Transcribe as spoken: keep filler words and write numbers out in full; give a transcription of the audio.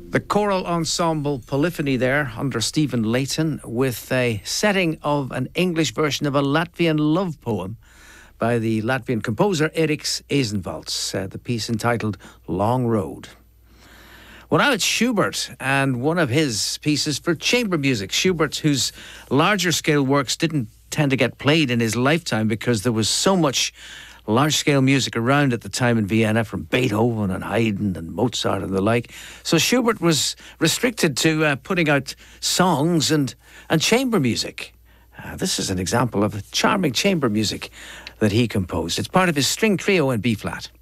The choral ensemble Polyphony there under Stephen Layton with a setting of an English version of a Latvian love poem by the Latvian composer Eriks Eizenvalds, uh, the piece entitled Long Road. Well, now it's Schubert and one of his pieces for chamber music. Schubert, whose larger scale works didn't tend to get played in his lifetime because there was so much large-scale music around at the time in Vienna from Beethoven and Haydn and Mozart and the like. So Schubert was restricted to uh, putting out songs and, and chamber music. Uh, this is an example of charming chamber music that he composed. It's part of his string trio in B-flat.